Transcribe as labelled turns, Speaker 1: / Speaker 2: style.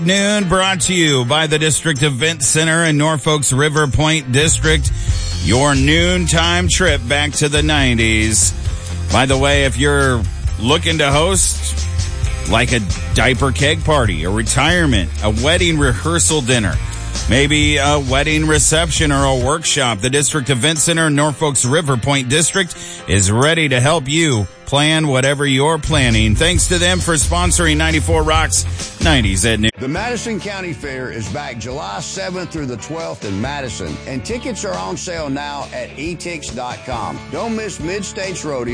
Speaker 1: Noon brought to you by the District Event Center in Norfolk's River Point District. Your noontime trip back to the 90s. By the way, if you're looking to host like a diaper keg party, a retirement, a wedding rehearsal dinner, maybe a wedding reception or a workshop, the District Event Center in Norfolk's River Point District is ready to help you plan whatever you're planning. Thanks to them for sponsoring 94 Rocks 90s at noon.
Speaker 2: The Madison County Fair is back July 7th through the 12th in Madison, and tickets are on sale now at etix.com. Don't miss Mid-States Rodeo